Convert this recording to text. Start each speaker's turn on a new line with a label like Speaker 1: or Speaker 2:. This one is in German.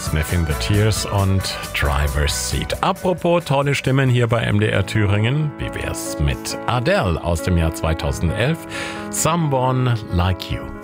Speaker 1: Sniffing the Tears und Driver's Seat. Apropos tolle Stimmen hier bei MDR Thüringen, wie wär's mit Adele aus dem Jahr 2011? Someone Like You.